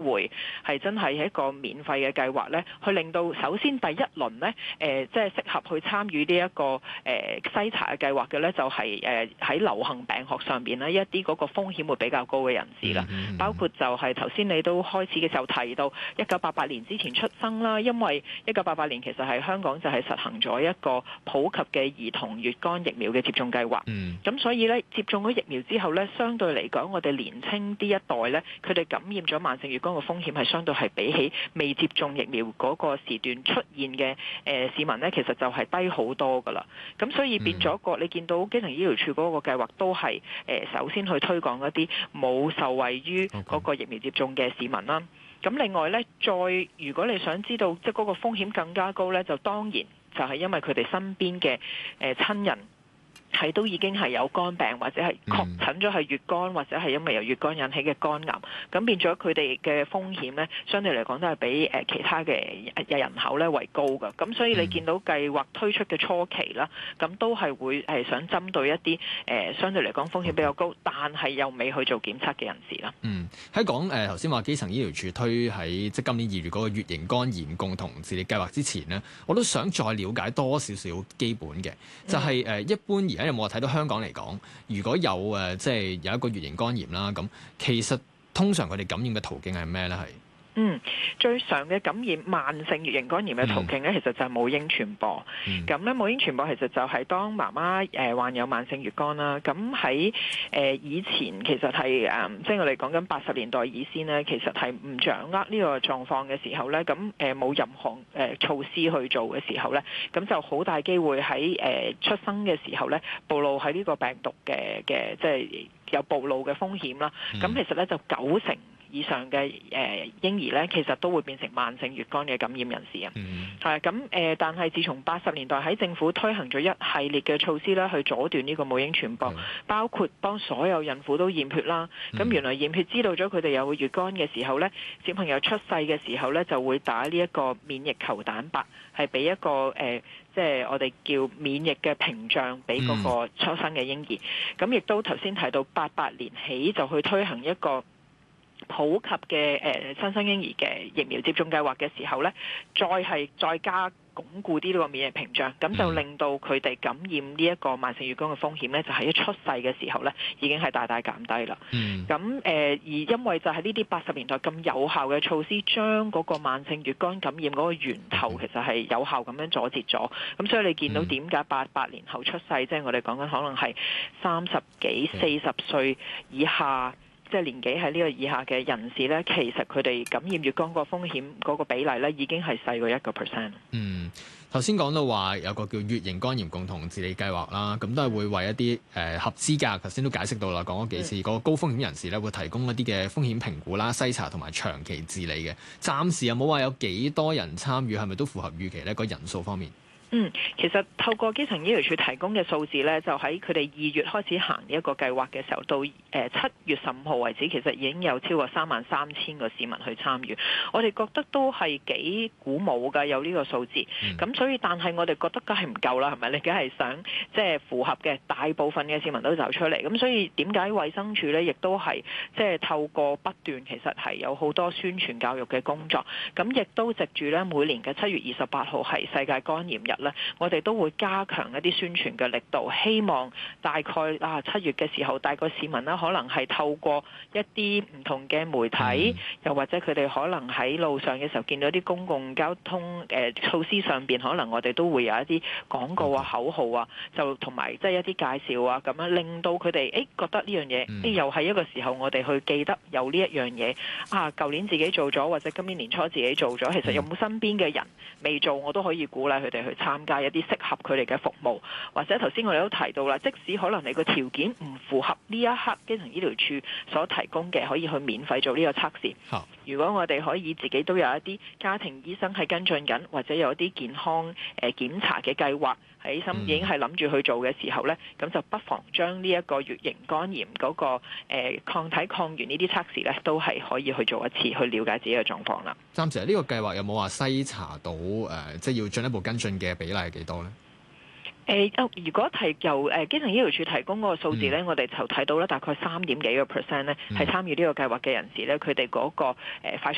會係真係一個免費嘅計劃咧，去令到首先第一輪咧即係適合去參與呢一個篩查嘅計劃嘅咧，就係喺流行病學上邊咧一啲嗰個風險會比較高嘅人士啦，包括就係頭先你都開始嘅時候提到1988年之前出生啦，因為1988年其實係香港就係實行咗一個普及嘅兒童乙肝疫苗嘅接種計劃，咁所以咧接種咗疫苗之後咧，相對嚟講我哋年青啲一代咧，佢哋感染咗慢性乙肝嘅風險係相對係比起未接種疫苗嗰個時段出現嘅市民咧，其實就係低好多噶啦。咁所以變咗你見到基層醫療處嗰個計劃都係首先去推廣一啲冇受惠於嗰個疫苗接種嘅市民啦。咁另外咧，再如果你想知道即係嗰個風險更加高咧，就當然就係因為佢哋身邊嘅親人係都已經係有肝病或者係確診咗係乙肝或者係因為由乙肝引起嘅肝癌，咁變咗佢哋嘅風險咧，相對嚟講都係比其他嘅人口咧為高嘅。咁所以你見到計劃推出嘅初期啦，咁都係會想針對一啲相對嚟講風險比較高，但係又未去做檢測嘅人士啦。 喺講頭先話基層醫療處推喺即今年2月嗰個乙型肝炎共同治理計劃之前呢，我都想再了解多少少基本嘅，就係一般而家有冇睇到香港嚟講，如果有即係有一個乙型肝炎啦，咁其實通常佢哋感染嘅途徑係咩咧？係最常嘅感染慢性乙型肝炎嘅途徑咧，其實就係母嬰傳播。咁咧母嬰傳播其實就係當媽媽患有慢性乙肝啦。咁喺以前其實係即係我哋講緊80年代以先咧，其實係唔掌握呢個狀況嘅時候咧，咁冇任何措施去做嘅時候咧，咁就好大機會喺出生嘅時候咧，暴露喺呢個病毒嘅即係有暴露嘅風險啦。咁其實咧就90%以上嘅嬰兒咧，其實都會變成慢性乙肝嘅感染人士啊。咁但係自從80年代喺政府推行咗一系列嘅措施咧，去阻斷呢個母嬰傳播，包括幫所有孕婦都驗血啦。咁原來驗血知道咗佢哋有乙肝嘅時候咧，小朋友出世嘅時候咧就會打呢一個免疫球蛋白，係俾一個即係我哋叫免疫嘅屏障俾嗰個初生嘅嬰兒。咁亦都頭先提到88年起就去推行一個普及嘅新生嬰兒嘅疫苗接種計劃嘅時候咧，再加鞏固啲呢個免疫屏障，咁就令到佢哋感染呢一個慢性乙肝嘅風險咧，就喺一出世嘅時候咧，已經係大大減低啦。咁而因為就係呢啲80年代咁有效嘅措施，將嗰個慢性乙肝感染嗰個源頭其實係有效咁樣阻截咗。咁所以你見到點解88年後出世，即係我哋講緊可能係30幾、40歲以下，即係年紀喺呢個以下嘅人士咧，其實佢哋感染乙肝個風險嗰個比例咧，已經係細過1%。 頭先講到話有個叫乙型肝炎共同治理計劃啦，咁都係會為一啲合資格，頭先都解釋到啦，講咗幾次，個高風險人士咧會提供一啲嘅風險評估啦、篩查同埋長期治理嘅。暫時有冇話有幾多人參與，係咪都符合預期咧？個人數方面？ 其實透過基層醫療處提供嘅數字咧，就喺佢哋2月開始行呢一個計劃嘅時候，到7月15號為止，其實已經有超過33000個市民去參與。我哋覺得都係幾鼓舞㗎，有呢個數字。咁所以，但係我哋覺得梗係唔夠啦，係咪？你梗係想即係符合嘅大部分嘅市民都走出嚟。咁所以點解衛生署咧，亦都係即係透過不斷，其實係有好多宣傳教育嘅工作。咁亦都藉住咧每年嘅7月28號係世界肝炎日。我哋都會加強一啲宣傳嘅力度，希望大概7月嘅時候，大概市民啦，可能係透過一啲唔同嘅媒體，又或者佢哋可能喺路上嘅時候見到啲公共交通措施上邊，可能我哋都會有一啲廣告啊、口號啊，就同埋即係一啲介紹啊，咁樣令到佢哋覺得呢樣嘢，又係一個時候我哋去記得有呢一樣嘢舊年自己做咗，或者今年年初自己做咗，其實有冇身邊嘅人未做，我都可以鼓勵佢哋去參加一啲適合佢哋嘅服務，或者頭先我哋都提到啦，即使可能你個條件唔符合呢一刻基層醫療處所提供嘅，可以去免費做呢個測試。如果我哋可以自己都有一啲家庭醫生係跟進緊，或者有一啲健康檢查嘅計劃喺心已經係諗住去做嘅時候呢，咁就不妨將呢一個乙型肝炎嗰個抗體抗原呢啲測試呢，都係可以去做一次，去了解自己嘅狀況啦。 暫時呢個計劃有冇話篩查到即係要進一步跟進嘅比例係幾多呢？ 如果係由基層醫療處提供嗰個數字咧，我哋就睇到咧大概3.幾%咧係參與呢個計劃嘅人士咧，佢哋嗰個快速